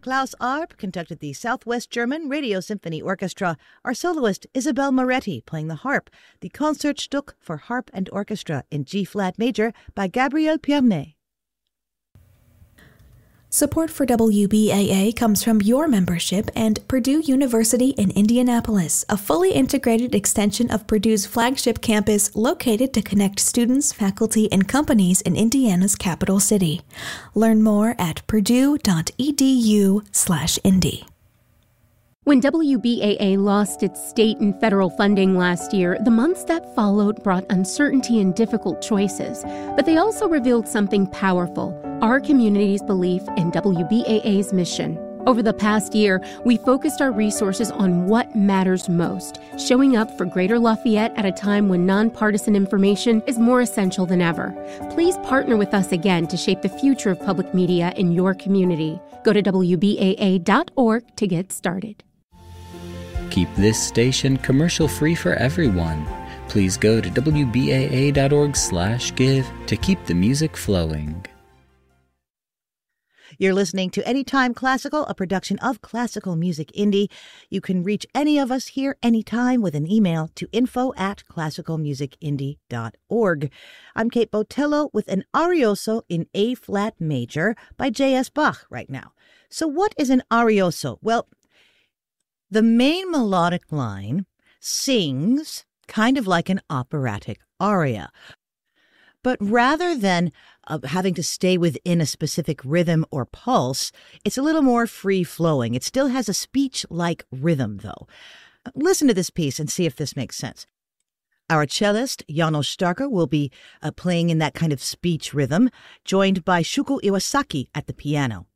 Klaus Arp conducted the Southwest German Radio Symphony Orchestra. Our soloist, Isabel Moretti, playing the harp. The Concertstück for Harp and Orchestra in G-flat major by Gabriel Pierné. Support for WBAA comes from your membership and Purdue University in Indianapolis, a fully integrated extension of Purdue's flagship campus located to connect students, faculty, and companies in Indiana's capital city. Learn more at purdue.edu/indy. When WBAA lost its state and federal funding last year, the months that followed brought uncertainty and difficult choices. But they also revealed something powerful: our community's belief in WBAA's mission. Over the past year, we focused our resources on what matters most, showing up for Greater Lafayette at a time when nonpartisan information is more essential than ever. Please partner with us again to shape the future of public media in your community. Go to WBAA.org to get started. Keep this station commercial-free for everyone. Please go to WBAA.org/give to keep the music flowing. You're listening to Anytime Classical, a production of Classical Music Indie. You can reach any of us here anytime with an email to info@classicalmusicindie.org. I'm Kate Botello with an Arioso in A-flat major by J.S. Bach right now. So what is an Arioso? Well, the main melodic line sings kind of like an operatic aria. But rather than having to stay within a specific rhythm or pulse, it's a little more free-flowing. It still has a speech-like rhythm, though. Listen to this piece and see if this makes sense. Our cellist, Janos Starker, will be playing in that kind of speech rhythm, joined by Shuko Iwasaki at the piano.